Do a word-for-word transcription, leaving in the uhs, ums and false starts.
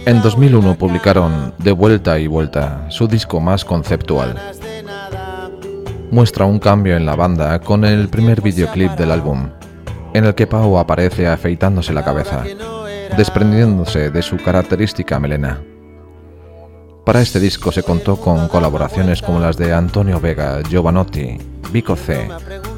En dos mil uno publicaron De Vuelta y Vuelta, su disco más conceptual. Muestra un cambio en la banda con el primer videoclip del álbum, en el que Pau aparece afeitándose la cabeza, desprendiéndose de su característica melena. Para este disco se contó con colaboraciones como las de Antonio Vega, Giovanotti, Vico C,